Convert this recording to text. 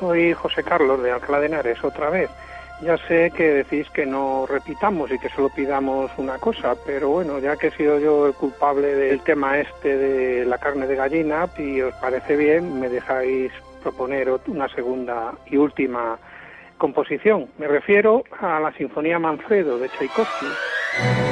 soy José Carlos de Alcalá de Henares otra vez. Ya sé que decís que no repitamos y que solo pidamos una cosa, pero bueno, ya que he sido yo el culpable del tema este de la carne de gallina, si os parece bien, me dejáis proponer una segunda y última composición. Me refiero a la Sinfonía Manfredo de Tchaikovsky.